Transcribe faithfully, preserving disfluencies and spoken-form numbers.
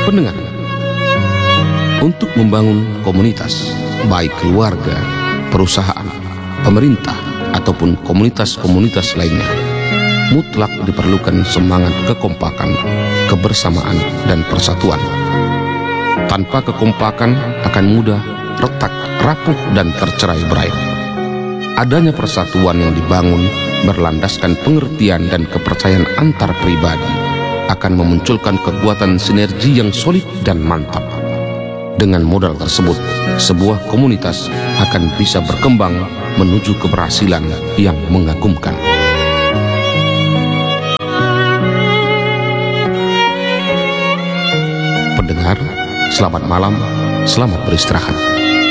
Pendengar, untuk membangun komunitas, baik keluarga, perusahaan, pemerintah, ataupun komunitas-komunitas lainnya, mutlak diperlukan semangat kekompakan, kebersamaan, dan persatuan. Tanpa kekompakan akan mudah retak, rapuh, dan tercerai-berai. Adanya persatuan yang dibangun berlandaskan pengertian dan kepercayaan antar pribadi akan memunculkan kekuatan sinergi yang solid dan mantap. Dengan modal tersebut, sebuah komunitas akan bisa berkembang menuju keberhasilan yang mengagumkan. Pendengar, selamat malam, selamat beristirahat.